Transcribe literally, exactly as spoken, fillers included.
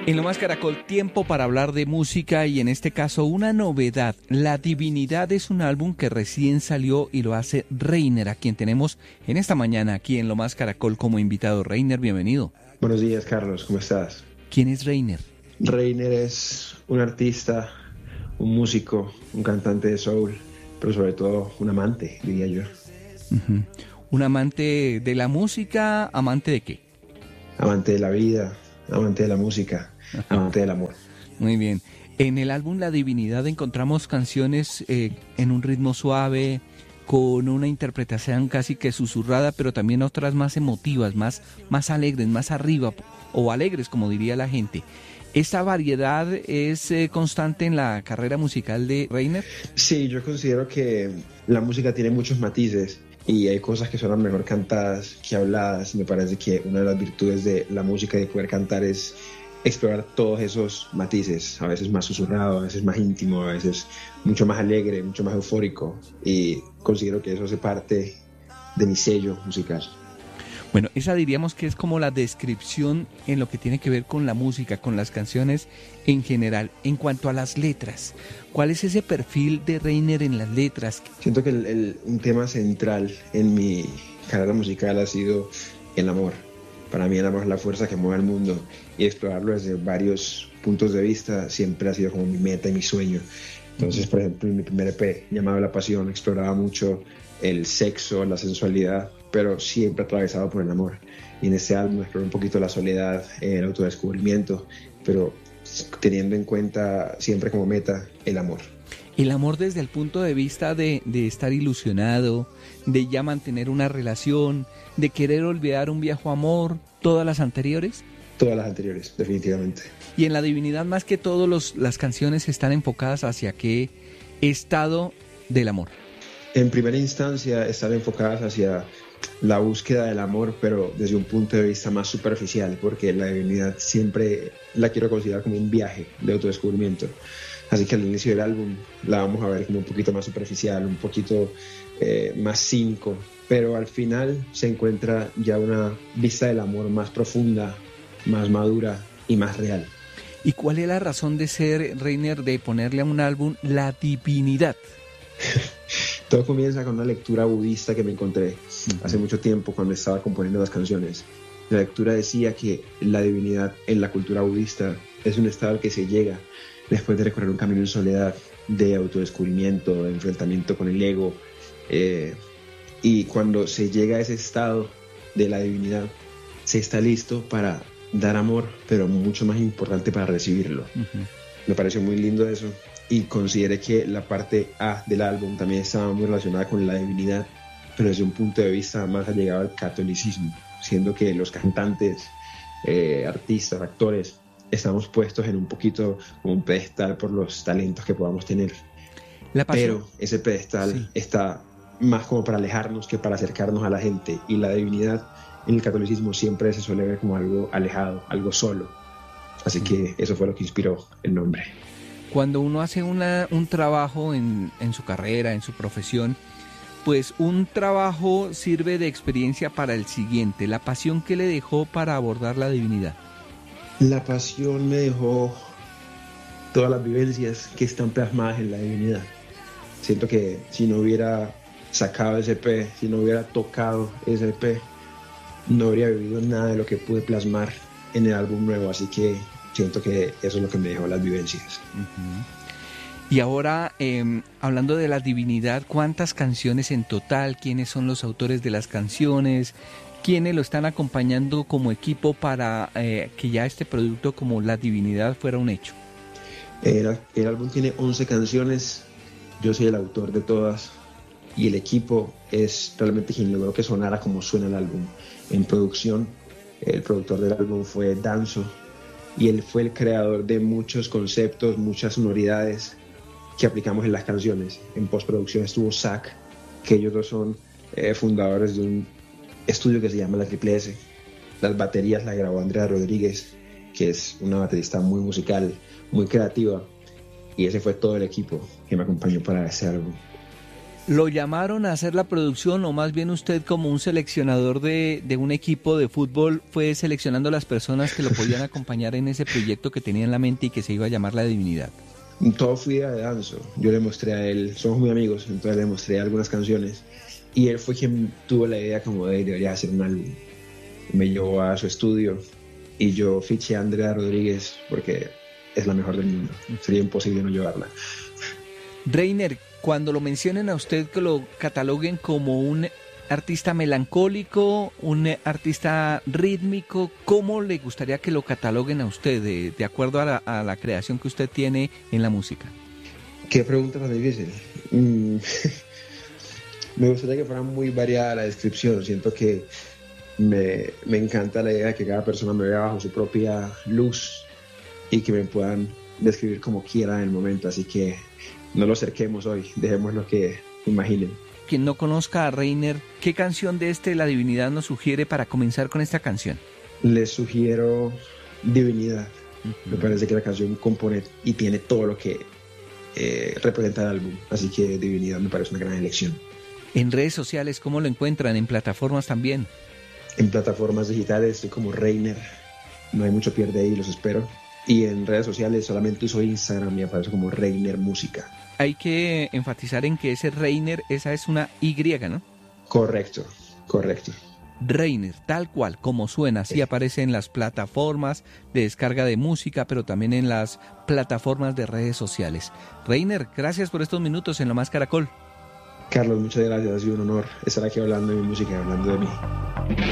En Lo Más Caracol, tiempo para hablar de música y en este caso una novedad. La Divinidad es un álbum que recién salió y lo hace Reiner, a quien tenemos en esta mañana aquí en Lo Más Caracol como invitado. Reiner, bienvenido. Buenos días, Carlos, ¿cómo estás? ¿Quién es Reiner? Reiner es un artista, un músico, un cantante de soul, pero sobre todo un amante, diría yo. Uh-huh. ¿Un amante de la música? ¿Amante de qué? Amante de la vida, amante de la música, amante del amor. Muy bien. En el álbum La Divinidad encontramos canciones eh, en un ritmo suave, con una interpretación casi que susurrada, pero también otras más emotivas, más, más alegres, más arriba, o alegres, como diría la gente. ¿Esta variedad es eh, constante en la carrera musical de Reiner? Sí, yo considero que la música tiene muchos matices y hay cosas que suenan mejor cantadas que habladas. Me parece que una de las virtudes de la música y de poder cantar es explorar todos esos matices, a veces más susurrado, a veces más íntimo, a veces mucho más alegre, mucho más eufórico, y considero que eso hace parte de mi sello musical. Bueno, esa diríamos que es como la descripción en lo que tiene que ver con la música, con las canciones en general. En cuanto a las letras, ¿cuál es ese perfil de Reiner en las letras? Siento que el, el, un tema central en mi carrera musical ha sido el amor. Para mí el amor es la fuerza que mueve el mundo, y explorarlo desde varios puntos de vista siempre ha sido como mi meta y mi sueño. Entonces, por ejemplo, en mi primer E P llamado La Pasión exploraba mucho el sexo, la sensualidad, pero siempre atravesado por el amor. Y en este álbum exploro un poquito la soledad, el autodescubrimiento, pero teniendo en cuenta siempre como meta el amor. El amor desde el punto de vista de, de estar ilusionado, de ya mantener una relación, de querer olvidar un viejo amor, ¿todas las anteriores? Todas las anteriores, definitivamente. Y en La Divinidad, más que todo, los, las canciones están enfocadas hacia qué estado del amor. En primera instancia están enfocadas hacia la búsqueda del amor, pero desde un punto de vista más superficial, porque la divinidad siempre la quiero considerar como un viaje de autodescubrimiento. Así que al inicio del álbum la vamos a ver como un poquito más superficial, un poquito eh, más cínico, pero al final se encuentra ya una vista del amor más profunda, más madura y más real. ¿Y cuál es la razón de ser, Reiner, de ponerle a un álbum La Divinidad? Todo comienza con una lectura budista que me encontré uh-huh. hace mucho tiempo cuando estaba componiendo las canciones. La lectura decía que la divinidad en la cultura budista es un estado al que se llega después de recorrer un camino en soledad, de autodescubrimiento, de enfrentamiento con el ego. Eh, y cuando se llega a ese estado de la divinidad, se está listo para dar amor, pero mucho más importante para recibirlo. Uh-huh. Me pareció muy lindo eso. Y consideré que la parte A del álbum también estaba muy relacionada con la divinidad, pero desde un punto de vista más allegado al catolicismo, siendo que los cantantes, eh, artistas, actores, estamos puestos en un poquito como un pedestal por los talentos que podamos tener. La pero ese pedestal sí. está más como para alejarnos que para acercarnos a la gente, y la divinidad en el catolicismo siempre se suele ver como algo alejado, algo solo. Así sí. que eso fue lo que inspiró el nombre. Cuando uno hace una, un trabajo en, en su carrera, en su profesión, pues un trabajo sirve de experiencia para el siguiente. ¿La pasión que le dejó para abordar la divinidad? La pasión me dejó todas las vivencias que están plasmadas en la divinidad. Siento que si no hubiera sacado ese E P, si no hubiera tocado ese E P, no habría vivido nada de lo que pude plasmar en el álbum nuevo, así que siento que eso es lo que me dejó las vivencias. Uh-huh. Y ahora, eh, hablando de la divinidad, ¿cuántas canciones en total? ¿Quiénes son los autores de las canciones? ¿Quiénes lo están acompañando como equipo para eh, que ya este producto como La Divinidad fuera un hecho? El, el álbum tiene once canciones, yo soy el autor de todas, y el equipo es realmente quien logró que sonara como suena el álbum. En producción, el productor del álbum fue Danzo, y él fue el creador de muchos conceptos, muchas sonoridades que aplicamos en las canciones. En postproducción estuvo Zach, que ellos dos son eh, fundadores de un estudio que se llama La Triple S. Las baterías las grabó Andrea Rodríguez, que es una baterista muy musical, muy creativa, y ese fue todo el equipo que me acompañó para ese álbum. ¿Lo llamaron a hacer la producción o más bien usted como un seleccionador de, de un equipo de fútbol fue seleccionando las personas que lo podían acompañar en ese proyecto que tenía en la mente y que se iba a llamar La Divinidad? Todo fue idea de Danzo. Yo le mostré a él, somos muy amigos, entonces le mostré algunas canciones y él fue quien tuvo la idea como de debería hacer un álbum. Me llevó a su estudio y yo fiché a Andrea Rodríguez porque es la mejor del mundo. Sería imposible no llevarla. Reiner, cuando lo mencionen a usted, que lo cataloguen como un artista melancólico, un artista rítmico, ¿cómo le gustaría que lo cataloguen a usted de, de acuerdo a la, a la creación que usted tiene en la música? Qué pregunta tan difícil. Mm. Me gustaría que fuera muy variada la descripción. Siento que me, me encanta la idea de que cada persona me vea bajo su propia luz y que me puedan describir como quiera en el momento, así que no lo cerquemos hoy, dejémoslo que imaginen. Quien no conozca a Reiner, ¿qué canción de este La Divinidad nos sugiere para comenzar con esta canción? Les sugiero Divinidad. Uh-huh. Me parece que la canción compone y tiene todo lo que eh, representa el álbum, así que Divinidad me parece una gran elección. En redes sociales, ¿cómo lo encuentran? ¿En plataformas también? En plataformas digitales estoy como Reiner, no hay mucho pierde ahí, los espero. Y en redes sociales solamente uso Instagram y aparece como Reiner Música. Hay que enfatizar en que ese Reiner, esa es una Y, ¿no? Correcto, correcto. Reiner, tal cual, como suena, así sí aparece en las plataformas de descarga de música, pero también en las plataformas de redes sociales. Reiner, gracias por estos minutos en Lo Más Caracol. Carlos, muchas gracias, ha sido un honor estar aquí hablando de mi música y hablando de mí.